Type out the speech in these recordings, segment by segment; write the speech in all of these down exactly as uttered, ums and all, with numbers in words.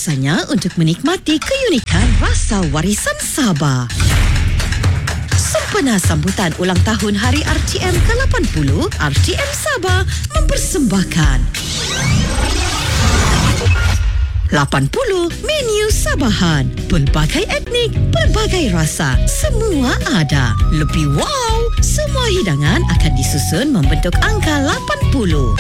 masanya untuk menikmati keunikan rasa warisan Sabah. Sempena sambutan ulang tahun Hari R T M ke lapan puluh, R T M Sabah mempersembahkan lapan puluh menu Sabahan. Pelbagai etnik, pelbagai rasa, semua ada. Lebih wow, semua hidangan akan disusun membentuk angka lapan puluh.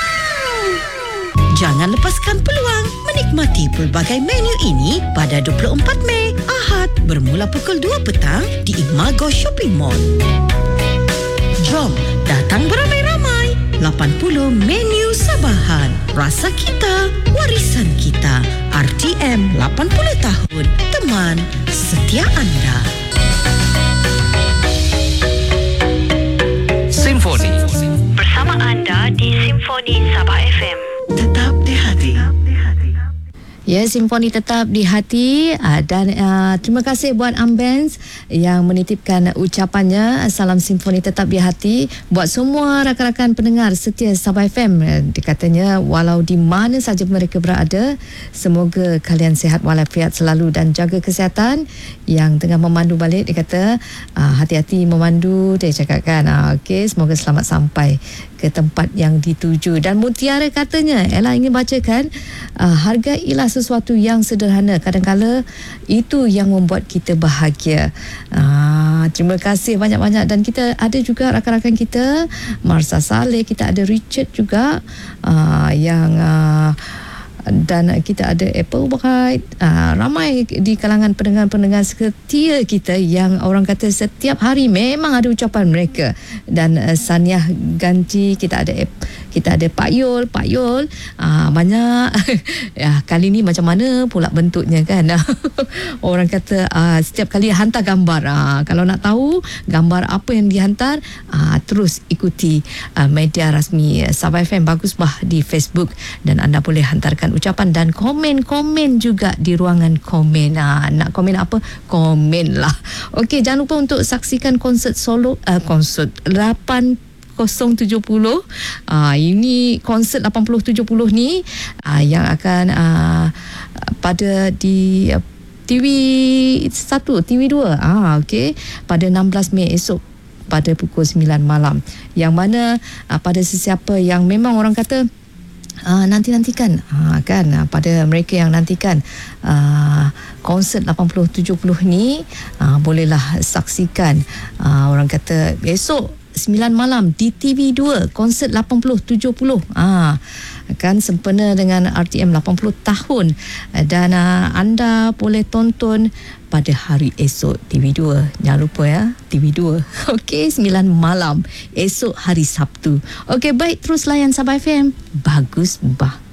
Jangan lepaskan peluang menikmati pelbagai menu ini pada dua puluh empat Mei, Ahad, bermula pukul dua petang di Imago Shopping Mall. Jom datang beramai-ramai. lapan puluh menu Sabahan. Rasa kita, warisan kita. R T M lapan puluh tahun. Teman setia anda. Simfoni bersama anda di Simfoni Sabah F M. Tetap di hati. Ya, Simfoni tetap di hati. uh, dan uh, terima kasih buat Ambens yang menitipkan ucapannya. Salam Simfoni tetap di hati buat semua rakan-rakan pendengar setia Sabah F M. Dia katanya walau di mana saja mereka berada, semoga kalian sihat walafiat selalu dan jaga kesihatan. Yang tengah memandu balik, dia kata uh, hati-hati memandu. Dia cakap kan, uh, okey, semoga selamat sampai ke tempat yang dituju. Dan Mutiara katanya, Ella ingin bacakan, uh, hargailah sesuatu yang sederhana, kadang-kala itu yang membuat kita bahagia. Uh, terima kasih banyak-banyak. Dan kita ada juga rakan-rakan kita, Marsa Saleh, kita ada Richard juga, uh, yang uh, dan kita ada Apple Bright. uh, ramai di kalangan pendengar-pendengar setia kita yang orang kata setiap hari memang ada ucapan mereka. Dan uh, Saniah Ganti, kita ada kita ada Pak Yul Pak Yul uh, banyak. Ya, kali ni macam mana pula bentuknya kan. Orang kata uh, setiap kali hantar gambar, uh, kalau nak tahu gambar apa yang dihantar, uh, terus ikuti uh, media rasmi Sabah F M Bagus Bah di Facebook, dan anda boleh hantarkan ucapan dan komen-komen juga di ruangan komen. Ha, nak komen apa? Komen lah. Okey, jangan lupa untuk saksikan konsert solo, uh, konsert lapan kosong tujuh puluh. Uh, ini konsert lapan puluh tujuh puluh ni uh, yang akan uh, pada di uh, T V satu, T V dua. Ah, okey. Pada enam belas Mei esok pada pukul sembilan malam. Yang mana uh, pada sesiapa yang memang orang kata Uh, nanti-nantikan uh, kan, uh, pada mereka yang nantikan uh, konsert lapan puluh tujuh puluh ni, uh, bolehlah saksikan, uh, orang kata esok sembilan malam di T V dua, konsert lapan puluh tujuh puluh. Ah, kan sempena dengan R T M lapan puluh tahun. Dan uh, anda boleh tonton pada hari esok T V dua. Jangan lupa ya, T V dua. Okey, sembilan malam esok hari Sabtu. Okey, baik, terus layan Sabah F M Bagus Bah.